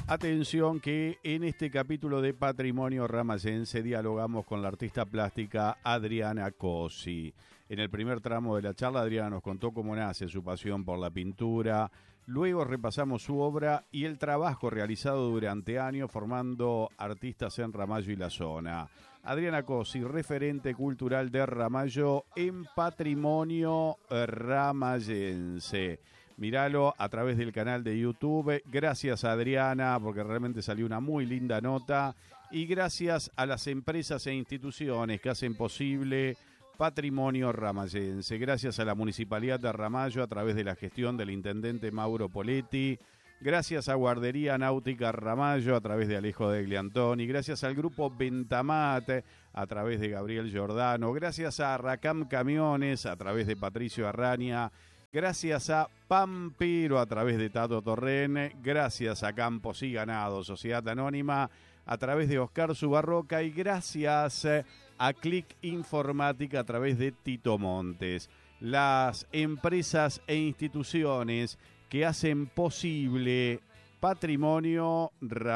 Atención que en este capítulo de Patrimonio Ramayense dialogamos con la artista plástica Adriana Cosi. En el primer tramo de la charla, Adriana nos contó cómo nace su pasión por la pintura. Luego repasamos su obra y el trabajo realizado durante años formando artistas en Ramallo y la zona. Adriana Cosi, referente cultural de Ramallo en Patrimonio Ramayense. Míralo a través del canal de YouTube. Gracias a Adriana, porque realmente salió una muy linda nota. Y gracias a las empresas e instituciones que hacen posible Patrimonio Ramayense. Gracias a la Municipalidad de Ramallo a través de la gestión del intendente Mauro Poletti. Gracias a Guardería Náutica Ramallo a través de Alejo de Gliantoni. Gracias al grupo Ventamat a través de Gabriel Giordano. Gracias a Racam Camiones a través de Patricio Arraña. Gracias a Pampiro a través de Tato Torren, gracias a Campos y Ganado, Sociedad Anónima, a través de Oscar Subarroca y gracias a Click Informática a través de Tito Montes. Las empresas e instituciones que hacen posible Patrimonio